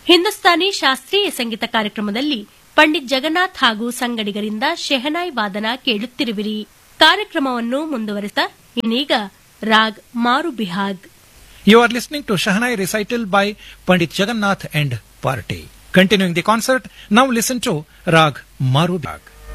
ಹಿಂದೂಸ್ತಾನಿ ಶಾಸ್ತ್ರೀಯ ಸಂಗೀತ ಕಾರ್ಯಕ್ರಮದಲ್ಲಿ ಪಂಡಿತ್ ಜಗನ್ನಾಥ್ ಹಾಗೂ ಸಂಗಡಿಗರಿಂದ ಶೆಹನಾಯಿ ವಾದನ ಕೇಳುತ್ತಿರುವಿರಿ. ಕಾರ್ಯಕ್ರಮವನ್ನು ಮುಂದುವರೆಸ ಇನ್ನೀಗ ರಾಗ್ ಮಾರು Bihag. You are listening to Shahnai recital by Pandit Jagannath and Party. Continuing the concert, now listen to Rag Maru Bihag.